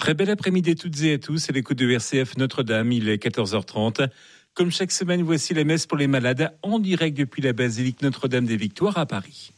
Très bel après-midi à toutes et à tous, c'est l'écoute de RCF Notre-Dame, il est 14h30. Comme chaque semaine, voici la messe pour les malades en direct depuis la basilique Notre-Dame des Victoires à Paris.